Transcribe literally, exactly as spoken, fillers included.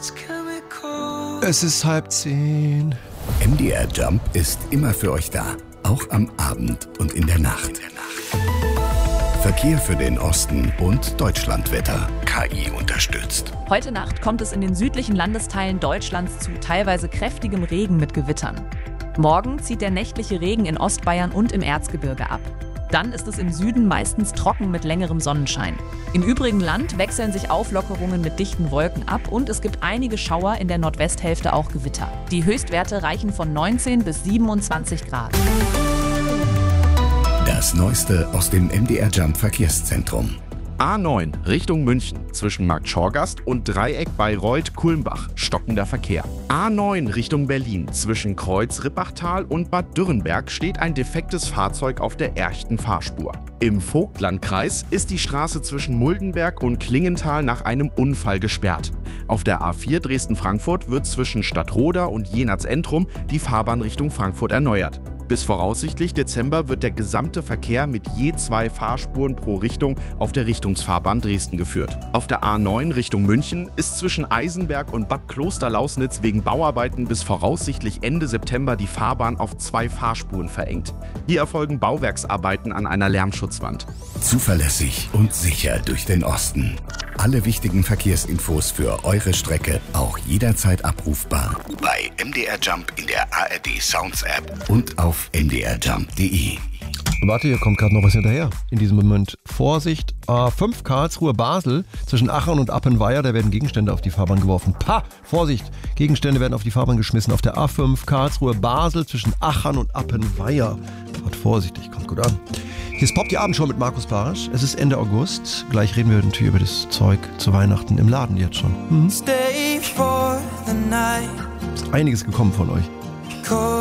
Es ist halb zehn. M D R Jump ist immer für euch da. Auch am Abend und in der Nacht. Verkehr für den Osten und Deutschlandwetter. K I unterstützt. Heute Nacht kommt es in den südlichen Landesteilen Deutschlands zu teilweise kräftigem Regen mit Gewittern. Morgen zieht der nächtliche Regen in Ostbayern und im Erzgebirge ab. Dann ist es im Süden meistens trocken mit längerem Sonnenschein. Im übrigen Land wechseln sich Auflockerungen mit dichten Wolken ab und es gibt einige Schauer, in der Nordwesthälfte auch Gewitter. Die Höchstwerte reichen von neunzehn bis siebenundzwanzig Grad. Das Neueste aus dem M D R Jump Verkehrszentrum. A neun Richtung München zwischen Markt Schorgast und Dreieck Bayreuth-Kulmbach, stockender Verkehr. A neun Richtung Berlin zwischen Kreuz-Rippachtal und Bad Dürrenberg steht ein defektes Fahrzeug auf der ersten Fahrspur. Im Vogtlandkreis ist die Straße zwischen Muldenberg und Klingenthal nach einem Unfall gesperrt. Auf der A vier Dresden-Frankfurt wird zwischen Stadtroda und Jenatz-Entrum die Fahrbahn Richtung Frankfurt erneuert. Bis voraussichtlich Dezember wird der gesamte Verkehr mit je zwei Fahrspuren pro Richtung auf der Richtungsfahrbahn Dresden geführt. Auf der A neun Richtung München ist zwischen Eisenberg und Bad Klosterlausnitz wegen Bauarbeiten bis voraussichtlich Ende September die Fahrbahn auf zwei Fahrspuren verengt. Hier erfolgen Bauwerksarbeiten an einer Lärmschutzwand. Zuverlässig und sicher durch den Osten. Alle wichtigen Verkehrsinfos für eure Strecke auch jederzeit abrufbar bei M D R Jump in der A R D Sounds App und auf m d r jump punkt d e. Warte, hier kommt gerade noch was hinterher. In diesem Moment. Vorsicht, A fünf Karlsruhe-Basel zwischen Aachen und Appenweier, da werden Gegenstände auf die Fahrbahn geworfen. Pah! Vorsicht, Gegenstände werden auf die Fahrbahn geschmissen. Auf der A fünf Karlsruhe-Basel zwischen Aachen und Appenweier. Fahrt vorsichtig, kommt gut an. Hier ist Pop die Abendshow mit Markus Barisch. Es ist Ende August. Gleich reden wir natürlich über das Zeug zu Weihnachten im Laden jetzt schon. Mhm. Ist einiges gekommen von euch.